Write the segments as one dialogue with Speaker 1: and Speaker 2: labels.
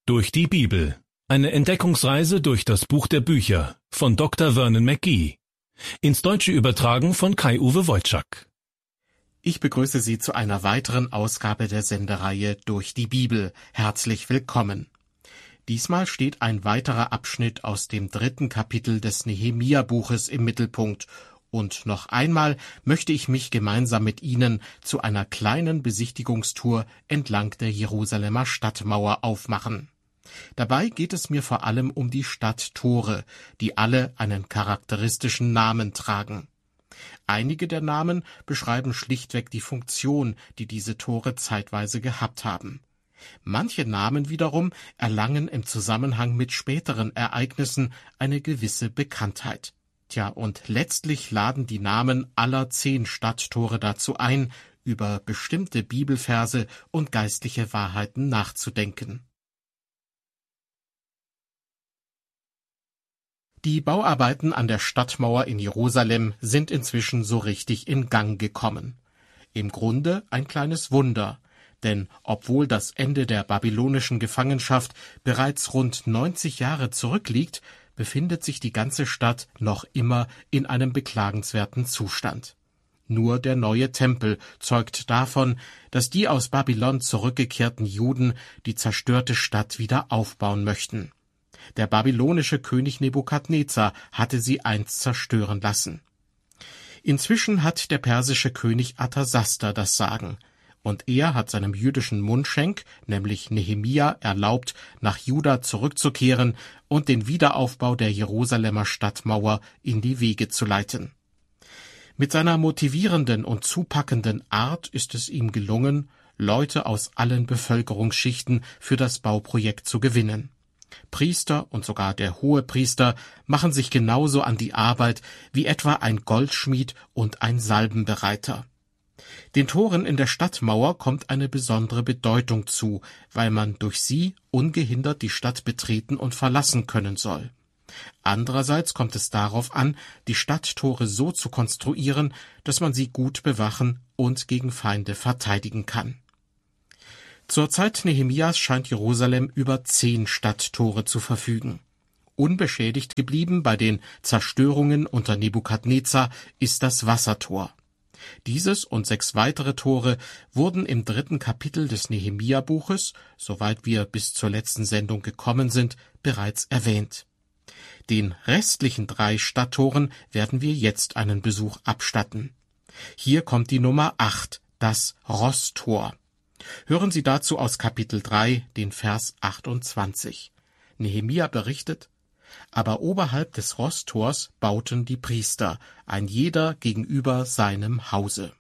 Speaker 1: Durch die Bibel. Eine Entdeckungsreise durch das Buch der Bücher von Dr. Vernon McGee. Ins Deutsche übertragen von Kai-Uwe Wojczak.
Speaker 2: Ich begrüße Sie zu einer weiteren Ausgabe der Sendereihe Durch die Bibel. Herzlich willkommen. Diesmal steht ein weiterer Abschnitt aus dem 3. Kapitel des Nehemia-Buches im Mittelpunkt. Und noch einmal möchte ich mich gemeinsam mit Ihnen zu einer kleinen Besichtigungstour entlang der Jerusalemer Stadtmauer aufmachen. Dabei geht es mir vor allem um die Stadttore, die alle einen charakteristischen Namen tragen. Einige der Namen beschreiben schlichtweg die Funktion, die diese Tore zeitweise gehabt haben. Manche Namen wiederum erlangen im Zusammenhang mit späteren Ereignissen eine gewisse Bekanntheit. Und letztlich laden die Namen aller 10 Stadttore dazu ein, über bestimmte Bibelverse und geistliche Wahrheiten nachzudenken. Die Bauarbeiten an der Stadtmauer in Jerusalem sind inzwischen so richtig in Gang gekommen. Im Grunde ein kleines Wunder, denn obwohl das Ende der babylonischen Gefangenschaft bereits rund 90 Jahre zurückliegt, befindet sich die ganze Stadt noch immer in einem beklagenswerten Zustand. Nur der neue Tempel zeugt davon, dass die aus Babylon zurückgekehrten Juden die zerstörte Stadt wieder aufbauen möchten. Der babylonische König Nebukadnezar hatte sie einst zerstören lassen. Inzwischen hat der persische König Arthasasta das Sagen, und er hat seinem jüdischen Mundschenk, nämlich Nehemia, erlaubt, nach Juda zurückzukehren und den Wiederaufbau der Jerusalemer Stadtmauer in die Wege zu leiten. Mit seiner motivierenden und zupackenden Art ist es ihm gelungen, Leute aus allen Bevölkerungsschichten für das Bauprojekt zu gewinnen. Priester und sogar der Hohepriester machen sich genauso an die Arbeit wie etwa ein Goldschmied und ein Salbenbereiter. Den Toren in der Stadtmauer kommt eine besondere Bedeutung zu, weil man durch sie ungehindert die Stadt betreten und verlassen können soll. Andererseits kommt es darauf an, die Stadttore so zu konstruieren, dass man sie gut bewachen und gegen Feinde verteidigen kann. Zur Zeit Nehemias scheint Jerusalem über 10 Stadttore zu verfügen. Unbeschädigt geblieben bei den Zerstörungen unter Nebukadnezar ist das Wassertor. Dieses und 6 weitere Tore wurden im 3. Kapitel des Nehemia-Buches, soweit wir bis zur letzten Sendung gekommen sind, bereits erwähnt. Den restlichen 3 Stadttoren werden wir jetzt einen Besuch abstatten. Hier kommt die Nummer 8, das Rosstor. Hören Sie dazu aus Kapitel 3, den Vers 28. Nehemia berichtet: Aber oberhalb des Rosstors bauten die Priester, ein jeder gegenüber seinem Hause.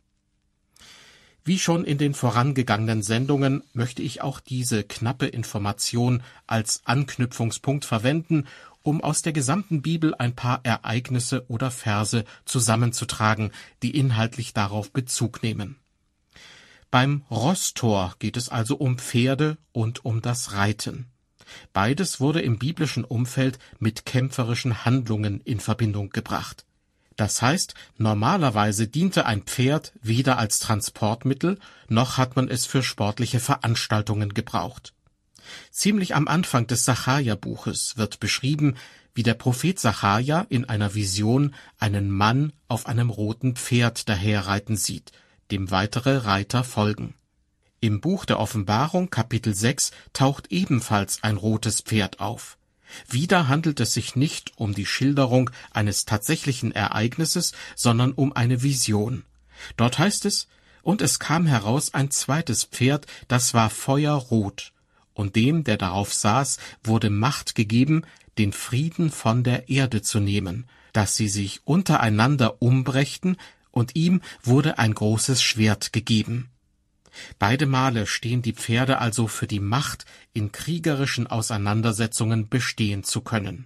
Speaker 2: Wie schon in den vorangegangenen Sendungen möchte ich auch diese knappe Information als Anknüpfungspunkt verwenden, um aus der gesamten Bibel ein paar Ereignisse oder Verse zusammenzutragen, die inhaltlich darauf Bezug nehmen. Beim Rosstor geht es also um Pferde und um das Reiten. Beides wurde im biblischen Umfeld mit kämpferischen Handlungen in Verbindung gebracht. Das heißt, normalerweise diente ein Pferd weder als Transportmittel, noch hat man es für sportliche Veranstaltungen gebraucht. Ziemlich am Anfang des Sacharja-Buches wird beschrieben, wie der Prophet Sacharja in einer Vision einen Mann auf einem roten Pferd daherreiten sieht, dem weitere Reiter folgen. Im Buch der Offenbarung, Kapitel 6, taucht ebenfalls ein rotes Pferd auf. Wieder handelt es sich nicht um die Schilderung eines tatsächlichen Ereignisses, sondern um eine Vision. Dort heißt es: Und es kam heraus ein zweites Pferd, das war feuerrot, und dem, der darauf saß, wurde Macht gegeben, den Frieden von der Erde zu nehmen, dass sie sich untereinander umbrächten, und ihm wurde ein großes Schwert gegeben. Beide Male stehen die Pferde also für die Macht, in kriegerischen Auseinandersetzungen bestehen zu können.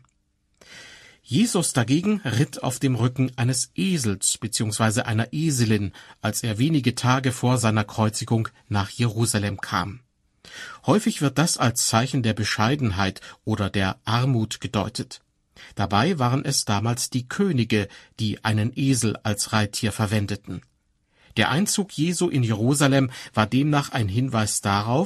Speaker 2: Jesus dagegen ritt auf dem Rücken eines Esels bzw. einer Eselin, als er wenige Tage vor seiner Kreuzigung nach Jerusalem kam. Häufig wird das als Zeichen der Bescheidenheit oder der Armut gedeutet. Dabei waren es damals die Könige, die einen Esel als Reittier verwendeten. Der Einzug Jesu in Jerusalem war demnach ein Hinweis darauf,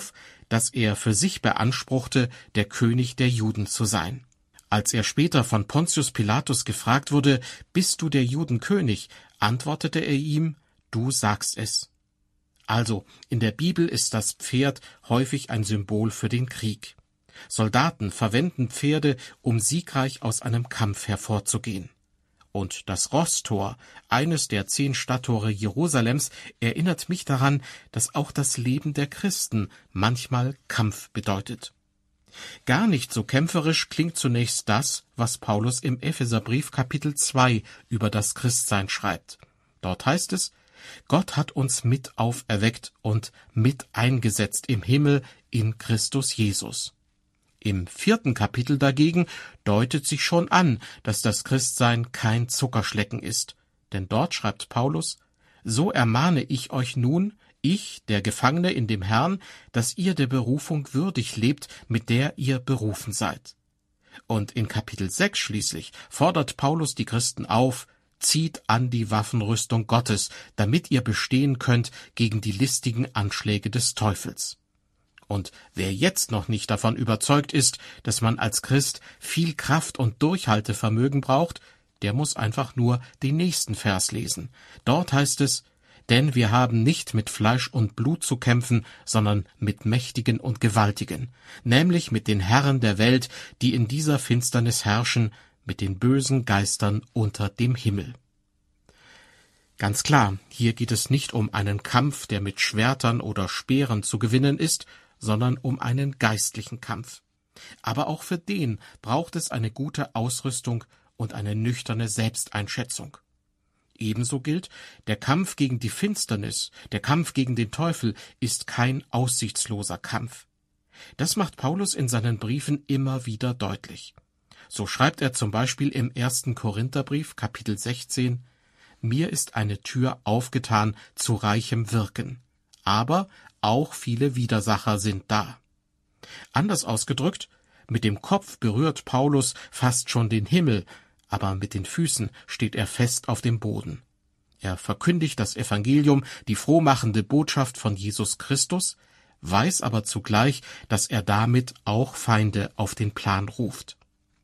Speaker 2: dass er für sich beanspruchte, der König der Juden zu sein. Als er später von Pontius Pilatus gefragt wurde, »Bist du der Judenkönig?«, antwortete er ihm, »Du sagst es.« Also, in der Bibel ist das Pferd häufig ein Symbol für den Krieg. Soldaten verwenden Pferde, um siegreich aus einem Kampf hervorzugehen. Und das Rosstor, eines der 10 Stadttore Jerusalems, erinnert mich daran, dass auch das Leben der Christen manchmal Kampf bedeutet. Gar nicht so kämpferisch klingt zunächst das, was Paulus im Epheserbrief Kapitel 2 über das Christsein schreibt. Dort heißt es, Gott hat uns mit auferweckt und mit eingesetzt im Himmel in Christus Jesus. Im 4. Kapitel dagegen deutet sich schon an, dass das Christsein kein Zuckerschlecken ist. Denn dort schreibt Paulus, »So ermahne ich euch nun, ich, der Gefangene in dem Herrn, dass ihr der Berufung würdig lebt, mit der ihr berufen seid.« Und in Kapitel 6 schließlich fordert Paulus die Christen auf, »Zieht an die Waffenrüstung Gottes, damit ihr bestehen könnt gegen die listigen Anschläge des Teufels.« Und wer jetzt noch nicht davon überzeugt ist, dass man als Christ viel Kraft und Durchhaltevermögen braucht, der muss einfach nur den nächsten Vers lesen. Dort heißt es, »Denn wir haben nicht mit Fleisch und Blut zu kämpfen, sondern mit Mächtigen und Gewaltigen, nämlich mit den Herren der Welt, die in dieser Finsternis herrschen, mit den bösen Geistern unter dem Himmel.« Ganz klar, hier geht es nicht um einen Kampf, der mit Schwertern oder Speeren zu gewinnen ist, sondern um einen geistlichen Kampf. Aber auch für den braucht es eine gute Ausrüstung und eine nüchterne Selbsteinschätzung. Ebenso gilt, der Kampf gegen die Finsternis, der Kampf gegen den Teufel ist kein aussichtsloser Kampf. Das macht Paulus in seinen Briefen immer wieder deutlich. So schreibt er zum Beispiel im 1. Korintherbrief, Kapitel 16, »Mir ist eine Tür aufgetan zu reichem Wirken, aber auch viele Widersacher sind da.« Anders ausgedrückt, mit dem Kopf berührt Paulus fast schon den Himmel, aber mit den Füßen steht er fest auf dem Boden. Er verkündigt das Evangelium, die frohmachende Botschaft von Jesus Christus, weiß aber zugleich, dass er damit auch Feinde auf den Plan ruft.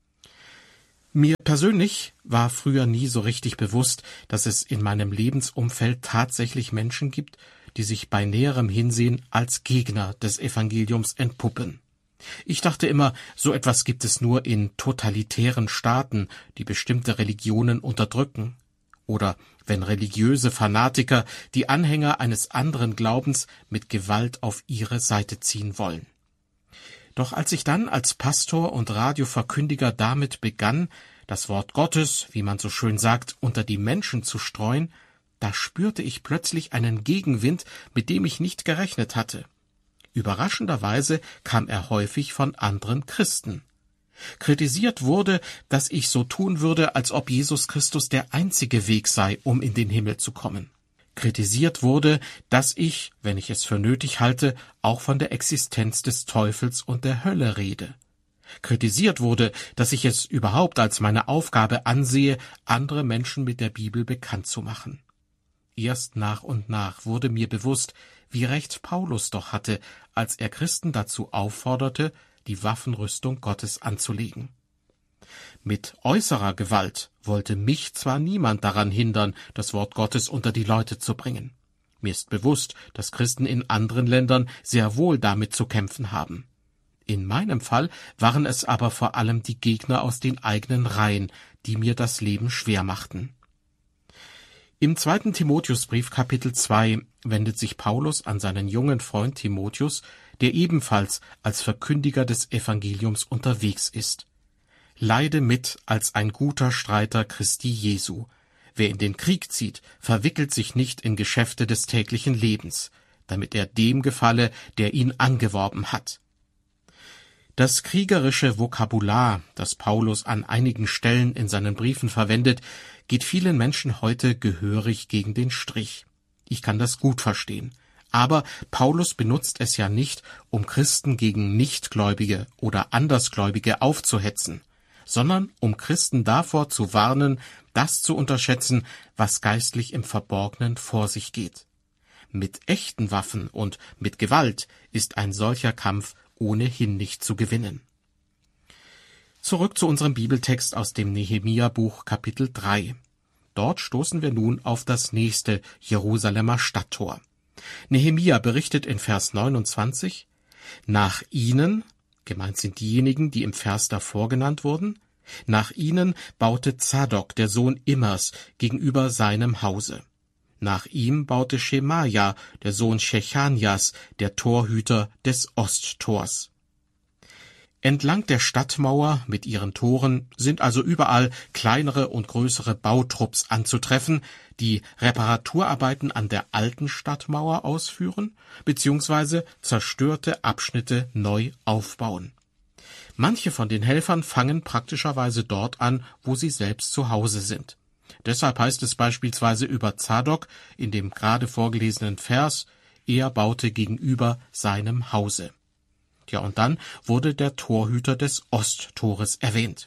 Speaker 2: Mir persönlich war früher nie so richtig bewusst, dass es in meinem Lebensumfeld tatsächlich Menschen gibt, die sich bei näherem Hinsehen als Gegner des Evangeliums entpuppen. Ich dachte immer, so etwas gibt es nur in totalitären Staaten, die bestimmte Religionen unterdrücken. Oder wenn religiöse Fanatiker die Anhänger eines anderen Glaubens mit Gewalt auf ihre Seite ziehen wollen. Doch als ich dann als Pastor und Radioverkündiger damit begann, das Wort Gottes, wie man so schön sagt, unter die Menschen zu streuen, da spürte ich plötzlich einen Gegenwind, mit dem ich nicht gerechnet hatte. Überraschenderweise kam er häufig von anderen Christen. Kritisiert wurde, dass ich so tun würde, als ob Jesus Christus der einzige Weg sei, um in den Himmel zu kommen. Kritisiert wurde, dass ich, wenn ich es für nötig halte, auch von der Existenz des Teufels und der Hölle rede. Kritisiert wurde, dass ich es überhaupt als meine Aufgabe ansehe, andere Menschen mit der Bibel bekannt zu machen. Erst nach und nach wurde mir bewusst, wie recht Paulus doch hatte, als er Christen dazu aufforderte, die Waffenrüstung Gottes anzulegen. Mit äußerer Gewalt wollte mich zwar niemand daran hindern, das Wort Gottes unter die Leute zu bringen. Mir ist bewusst, dass Christen in anderen Ländern sehr wohl damit zu kämpfen haben. In meinem Fall waren es aber vor allem die Gegner aus den eigenen Reihen, die mir das Leben schwer machten. Im 2. Timotheusbrief Kapitel 2 wendet sich Paulus an seinen jungen Freund Timotheus, der ebenfalls als Verkündiger des Evangeliums unterwegs ist. Leide mit als ein guter Streiter Christi Jesu. Wer in den Krieg zieht, verwickelt sich nicht in Geschäfte des täglichen Lebens, damit er dem gefalle, der ihn angeworben hat. Das kriegerische Vokabular, das Paulus an einigen Stellen in seinen Briefen verwendet, geht vielen Menschen heute gehörig gegen den Strich. Ich kann das gut verstehen. Aber Paulus benutzt es ja nicht, um Christen gegen Nichtgläubige oder Andersgläubige aufzuhetzen, sondern um Christen davor zu warnen, das zu unterschätzen, was geistlich im Verborgenen vor sich geht. mit echten Waffen und mit Gewalt ist ein solcher Kampf ohnehin nicht zu gewinnen. Zurück zu unserem Bibeltext aus dem Nehemia-Buch Kapitel 3. Dort stoßen wir nun auf das nächste Jerusalemer Stadttor. Nehemia berichtet in Vers 29, nach ihnen, gemeint sind diejenigen, die im Vers davor genannt wurden, nach ihnen baute Zadok, der Sohn Immers, gegenüber seinem Hause. Nach ihm baute Schemaja, der Sohn Schechanias, der Torhüter des Osttors. Entlang der Stadtmauer mit ihren Toren sind also überall kleinere und größere Bautrupps anzutreffen, die Reparaturarbeiten an der alten Stadtmauer ausführen bzw. zerstörte Abschnitte neu aufbauen. Manche von den Helfern fangen praktischerweise dort an, wo sie selbst zu Hause sind. Deshalb heißt es beispielsweise über Zadok in dem gerade vorgelesenen Vers, er baute gegenüber seinem Hause. Ja, und dann wurde der Torhüter des Osttores erwähnt.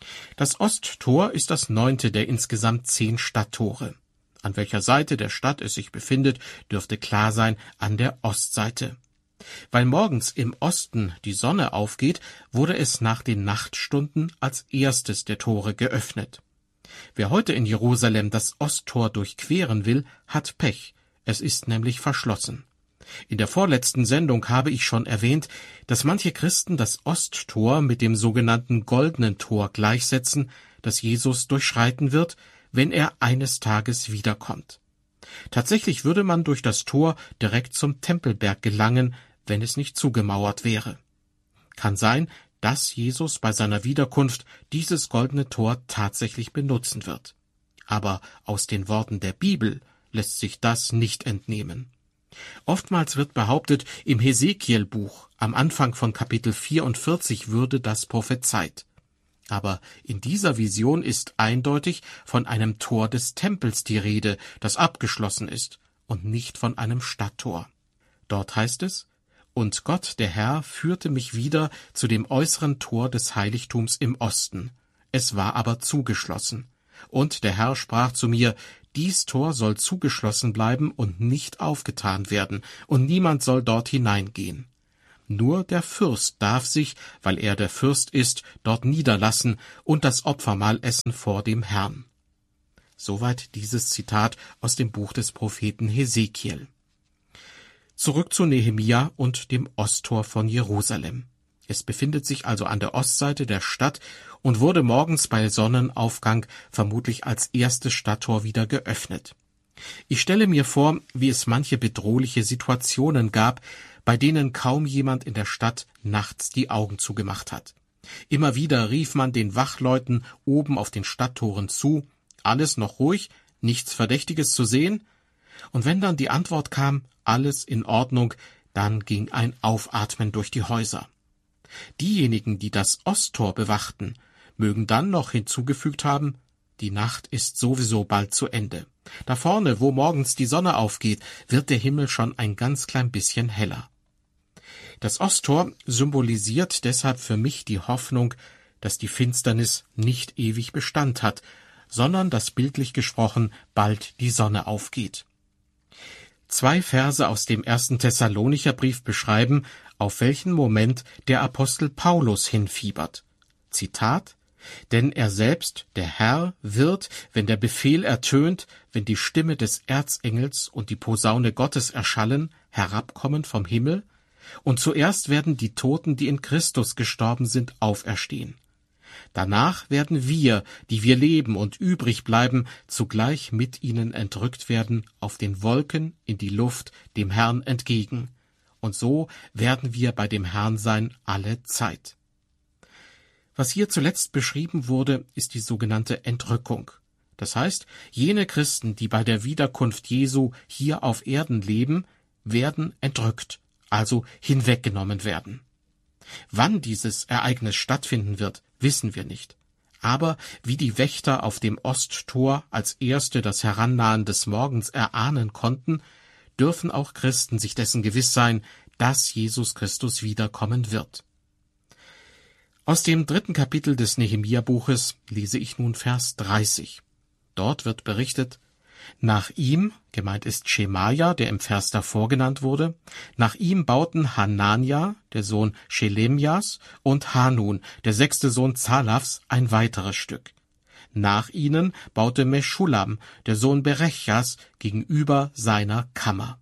Speaker 2: Das Osttor ist das 9. der insgesamt 10 Stadttore. An welcher Seite der Stadt es sich befindet, dürfte klar sein, an der Ostseite. Weil morgens im Osten die Sonne aufgeht, wurde es nach den Nachtstunden als erstes der Tore geöffnet. Wer heute in Jerusalem das Osttor durchqueren will, hat Pech. Es ist nämlich verschlossen. In der vorletzten Sendung habe ich schon erwähnt, dass manche Christen das Osttor mit dem sogenannten Goldenen Tor gleichsetzen, das Jesus durchschreiten wird, wenn er eines Tages wiederkommt. Tatsächlich würde man durch das Tor direkt zum Tempelberg gelangen, wenn es nicht zugemauert wäre. Kann sein, dass Jesus bei seiner Wiederkunft dieses Goldene Tor tatsächlich benutzen wird. Aber aus den Worten der Bibel lässt sich das nicht entnehmen. Oftmals wird behauptet, im Hesekiel-Buch, am Anfang von Kapitel 44, würde das prophezeit. Aber in dieser Vision ist eindeutig von einem Tor des Tempels die Rede, das abgeschlossen ist, und nicht von einem Stadttor. Dort heißt es, »Und Gott, der Herr, führte mich wieder zu dem äußeren Tor des Heiligtums im Osten. Es war aber zugeschlossen. Und der Herr sprach zu mir, dies Tor soll zugeschlossen bleiben und nicht aufgetan werden, und niemand soll dort hineingehen. Nur der Fürst darf sich, weil er der Fürst ist, dort niederlassen und das Opfermahl essen vor dem Herrn.« Soweit dieses Zitat aus dem Buch des Propheten Hesekiel. Zurück zu Nehemia und dem Osttor von Jerusalem. Es befindet sich also an der Ostseite der Stadt und wurde morgens bei Sonnenaufgang vermutlich als erstes Stadttor wieder geöffnet. Ich stelle mir vor, wie es manche bedrohliche Situationen gab, bei denen kaum jemand in der Stadt nachts die Augen zugemacht hat. Immer wieder rief man den Wachleuten oben auf den Stadttoren zu, alles noch ruhig, nichts Verdächtiges zu sehen, und wenn dann die Antwort kam, alles in Ordnung, dann ging ein Aufatmen durch die Häuser. Diejenigen, die das Osttor bewachten, mögen dann noch hinzugefügt haben, die Nacht ist sowieso bald zu Ende. Da vorne, wo morgens die Sonne aufgeht, wird der Himmel schon ein ganz klein bisschen heller. Das Osttor symbolisiert deshalb für mich die Hoffnung, dass die Finsternis nicht ewig Bestand hat, sondern dass bildlich gesprochen bald die Sonne aufgeht. 2 Verse aus dem 1. Thessalonicher Brief beschreiben, auf welchen Moment der Apostel Paulus hinfiebert. Zitat: »Denn er selbst, der Herr, wird, wenn der Befehl ertönt, wenn die Stimme des Erzengels und die Posaune Gottes erschallen, herabkommen vom Himmel, und zuerst werden die Toten, die in Christus gestorben sind, auferstehen. Danach werden wir, die wir leben und übrig bleiben, zugleich mit ihnen entrückt werden auf den Wolken in die Luft dem Herrn entgegen. Und so werden wir bei dem Herrn sein alle Zeit.« Was hier zuletzt beschrieben wurde, ist die sogenannte Entrückung. Das heißt, jene Christen, die bei der Wiederkunft Jesu hier auf Erden leben, werden entrückt, also hinweggenommen werden. Wann dieses Ereignis stattfinden wird, wissen wir nicht. Aber wie die Wächter auf dem Osttor als Erste das Herannahen des Morgens erahnen konnten, dürfen auch Christen sich dessen gewiss sein, dass Jesus Christus wiederkommen wird. Aus dem 3. Kapitel des Nehemia-Buches lese ich nun Vers 30. Dort wird berichtet: Nach ihm, gemeint ist Schemaja, der im Vers davor genannt wurde, nach ihm bauten Hanania, der Sohn Schelemjas, und Hanun, der 6. Sohn Zalafs, ein weiteres Stück. Nach ihnen baute Meschulam, der Sohn Berechjas, gegenüber seiner Kammer.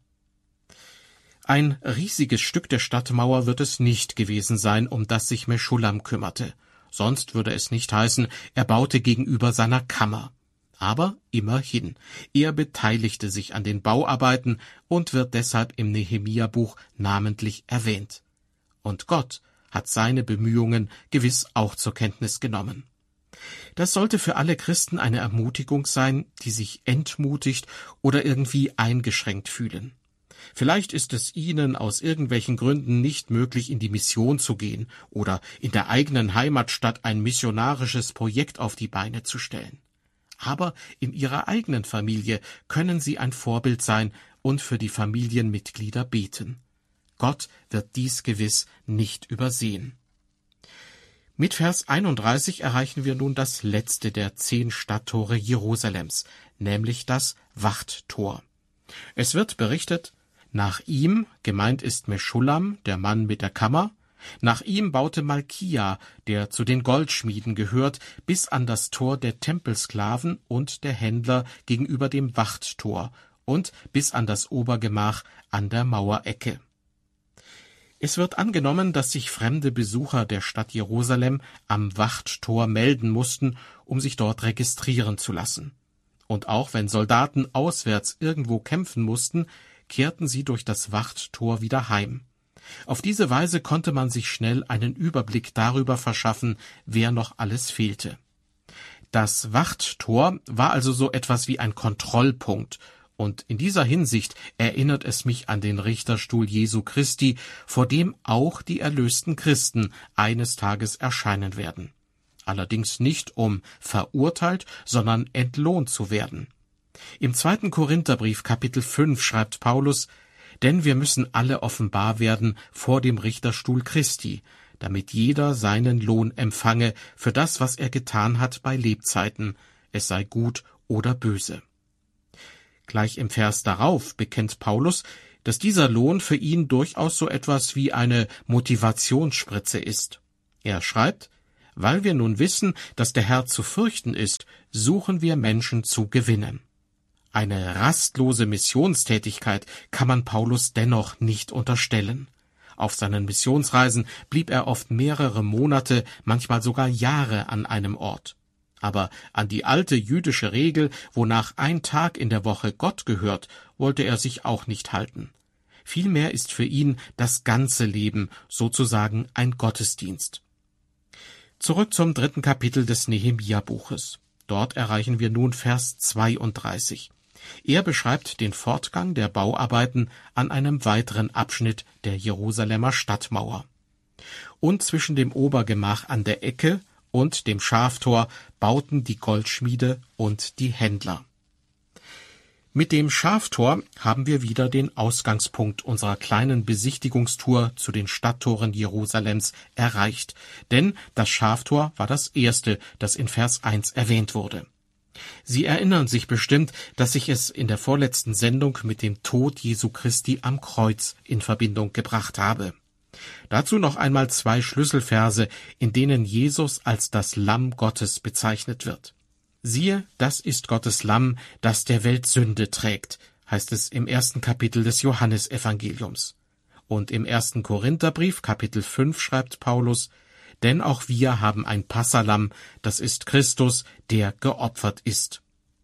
Speaker 2: Ein riesiges Stück der Stadtmauer wird es nicht gewesen sein, um das sich Meschulam kümmerte. Sonst würde es nicht heißen, er baute gegenüber seiner Kammer. Aber immerhin, er beteiligte sich an den Bauarbeiten und wird deshalb im Nehemia-Buch namentlich erwähnt. Und Gott hat seine Bemühungen gewiss auch zur Kenntnis genommen. Das sollte für alle Christen eine Ermutigung sein, die sich entmutigt oder irgendwie eingeschränkt fühlen. Vielleicht ist es ihnen aus irgendwelchen Gründen nicht möglich, in die Mission zu gehen oder in der eigenen Heimatstadt ein missionarisches Projekt auf die Beine zu stellen. Aber in ihrer eigenen Familie können sie ein Vorbild sein und für die Familienmitglieder beten. Gott wird dies gewiss nicht übersehen. Mit Vers 31 erreichen wir nun das letzte der 10 Stadttore Jerusalems, nämlich das Wachttor. Es wird berichtet, nach ihm, gemeint ist Meschulam, der Mann mit der Kammer, nach ihm baute Malkia, der zu den Goldschmieden gehört, bis an das Tor der Tempelsklaven und der Händler gegenüber dem Wachttor und bis an das Obergemach an der Mauerecke. Es wird angenommen, dass sich fremde Besucher der Stadt Jerusalem am Wachttor melden mussten, um sich dort registrieren zu lassen. Und auch wenn Soldaten auswärts irgendwo kämpfen mussten, kehrten sie durch das Wachttor wieder heim. Auf diese Weise konnte man sich schnell einen Überblick darüber verschaffen, wer noch alles fehlte. Das Wachttor war also so etwas wie ein Kontrollpunkt, und in dieser Hinsicht erinnert es mich an den Richterstuhl Jesu Christi, vor dem auch die erlösten Christen eines Tages erscheinen werden. Allerdings nicht, um verurteilt, sondern entlohnt zu werden. Im 2. Korintherbrief Kapitel 5 schreibt Paulus: Denn wir müssen alle offenbar werden vor dem Richterstuhl Christi, damit jeder seinen Lohn empfange für das, was er getan hat bei Lebzeiten, es sei gut oder böse. Gleich im Vers darauf bekennt Paulus, dass dieser Lohn für ihn durchaus so etwas wie eine Motivationsspritze ist. Er schreibt: Weil wir nun wissen, dass der Herr zu fürchten ist, suchen wir Menschen zu gewinnen. Eine rastlose Missionstätigkeit kann man Paulus dennoch nicht unterstellen. Auf seinen Missionsreisen blieb er oft mehrere Monate, manchmal sogar Jahre an einem Ort. Aber an die alte jüdische Regel, wonach ein Tag in der Woche Gott gehört, wollte er sich auch nicht halten. Vielmehr ist für ihn das ganze Leben sozusagen ein Gottesdienst. Zurück zum 3. Kapitel des Nehemia-Buches. Dort erreichen wir nun Vers 32. Er beschreibt den Fortgang der Bauarbeiten an einem weiteren Abschnitt der Jerusalemer Stadtmauer. Und zwischen dem Obergemach an der Ecke und dem Schaftor bauten die Goldschmiede und die Händler. Mit dem Schaftor haben wir wieder den Ausgangspunkt unserer kleinen Besichtigungstour zu den Stadttoren Jerusalems erreicht, denn das Schaftor war das erste, das in Vers 1 erwähnt wurde. Sie erinnern sich bestimmt, dass ich es in der vorletzten Sendung mit dem Tod Jesu Christi am Kreuz in Verbindung gebracht habe. Dazu noch einmal 2 Schlüsselverse, in denen Jesus als das Lamm Gottes bezeichnet wird. Siehe, das ist Gottes Lamm, das der Welt Sünde trägt, heißt es im 1. Kapitel des Johannesevangeliums. Und im 1. Korintherbrief, Kapitel 5, schreibt Paulus: Denn auch wir haben ein Passalamm, das ist Christus, der geopfert ist.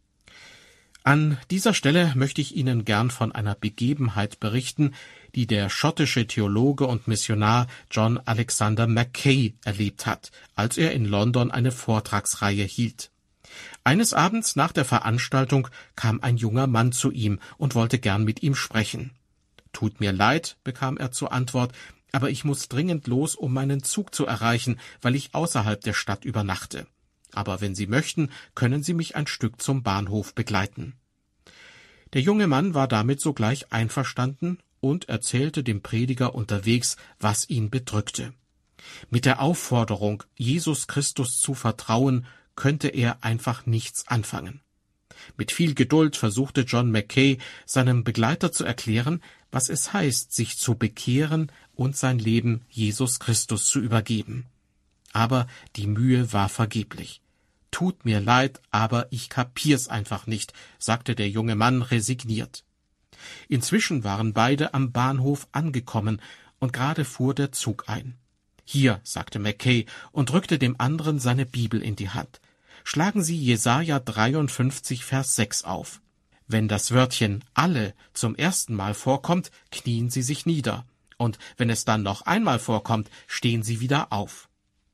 Speaker 2: An dieser Stelle möchte ich Ihnen gern von einer Begebenheit berichten, die der schottische Theologe und Missionar John Alexander Mackay erlebt hat, als er in London eine Vortragsreihe hielt. Eines Abends nach der Veranstaltung kam ein junger Mann zu ihm und wollte gern mit ihm sprechen. »Tut mir leid«, bekam er zur Antwort, »aber ich muss dringend los, um meinen Zug zu erreichen, weil ich außerhalb der Stadt übernachte. Aber wenn Sie möchten, können Sie mich ein Stück zum Bahnhof begleiten.« Der junge Mann war damit sogleich einverstanden und erzählte dem Prediger unterwegs, was ihn bedrückte. Mit der Aufforderung, Jesus Christus zu vertrauen, könnte er einfach nichts anfangen. Mit viel Geduld versuchte John Mackay, seinem Begleiter zu erklären, was es heißt, sich zu bekehren und sein Leben Jesus Christus zu übergeben. Aber die Mühe war vergeblich. »Tut mir leid, aber ich kapier's einfach nicht«, sagte der junge Mann resigniert. Inzwischen waren beide am Bahnhof angekommen, und gerade fuhr der Zug ein. »Hier«, sagte Mackay und drückte dem anderen seine Bibel in die Hand. »Schlagen Sie Jesaja 53, Vers 6 auf. Wenn das Wörtchen alle zum ersten Mal vorkommt, knien Sie sich nieder. Und wenn es dann noch einmal vorkommt, stehen Sie wieder auf.«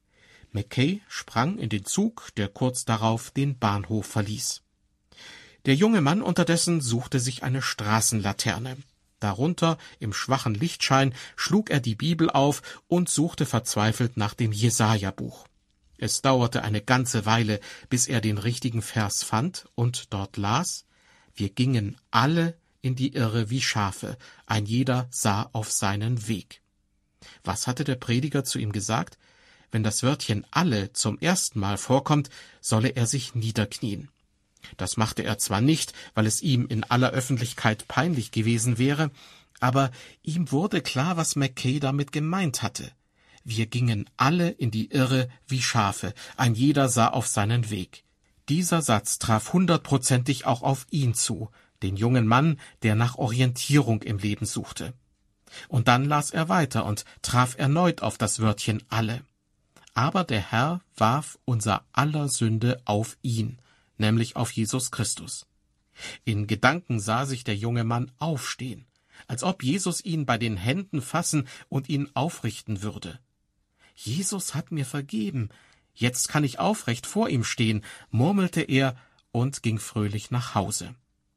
Speaker 2: Mackay sprang in den Zug, der kurz darauf den Bahnhof verließ. Der junge Mann unterdessen suchte sich eine Straßenlaterne. Darunter, im schwachen Lichtschein, schlug er die Bibel auf und suchte verzweifelt nach dem Jesaja-Buch. Es dauerte eine ganze Weile, bis er den richtigen Vers fand und dort las: »Wir gingen alle in die Irre wie Schafe, ein jeder sah auf seinen Weg.« Was hatte der Prediger zu ihm gesagt? Wenn das Wörtchen alle zum ersten Mal vorkommt, solle er sich niederknien. Das machte er zwar nicht, weil es ihm in aller Öffentlichkeit peinlich gewesen wäre, aber ihm wurde klar, was Mackay damit gemeint hatte. Wir gingen alle in die Irre wie Schafe, ein jeder sah auf seinen Weg. Dieser Satz traf 100%ig auch auf ihn zu, den jungen Mann, der nach Orientierung im Leben suchte. Und dann las er weiter und traf erneut auf das Wörtchen alle. Aber der Herr warf unser aller Sünde auf ihn, nämlich auf Jesus Christus. In Gedanken sah sich der junge Mann aufstehen, als ob Jesus ihn bei den Händen fassen und ihn aufrichten würde. »Jesus hat mir vergeben, jetzt kann ich aufrecht vor ihm stehen«, murmelte er und ging fröhlich nach Hause.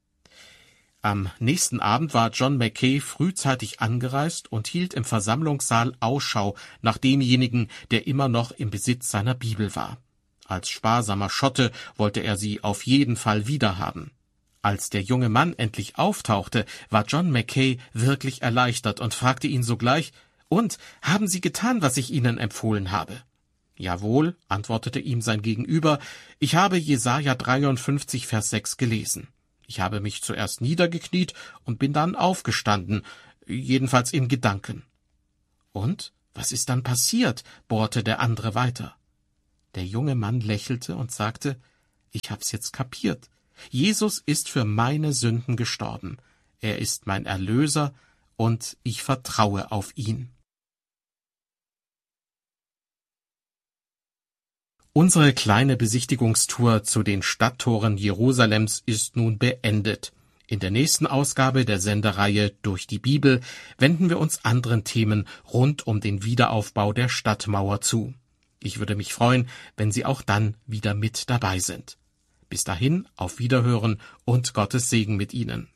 Speaker 2: Am nächsten Abend war John Mackay frühzeitig angereist und hielt im Versammlungssaal Ausschau nach demjenigen, der immer noch im Besitz seiner Bibel war. Als sparsamer Schotte wollte er sie auf jeden Fall wiederhaben. Als der junge Mann endlich auftauchte, war John Mackay wirklich erleichtert und fragte ihn sogleich: »Und, haben Sie getan, was ich Ihnen empfohlen habe?« »Jawohl«, antwortete ihm sein Gegenüber, »ich habe Jesaja 53, Vers 6 gelesen. Ich habe mich zuerst niedergekniet und bin dann aufgestanden, jedenfalls in Gedanken.« »Und, was ist dann passiert?«, bohrte der andere weiter. Der junge Mann lächelte und sagte: »Ich hab's jetzt kapiert. Jesus ist für meine Sünden gestorben. Er ist mein Erlöser und ich vertraue auf ihn.« Unsere kleine Besichtigungstour zu den Stadttoren Jerusalems ist nun beendet. In der nächsten Ausgabe der Sendereihe Durch die Bibel wenden wir uns anderen Themen rund um den Wiederaufbau der Stadtmauer zu. Ich würde mich freuen, wenn Sie auch dann wieder mit dabei sind. Bis dahin, auf Wiederhören und Gottes Segen mit Ihnen.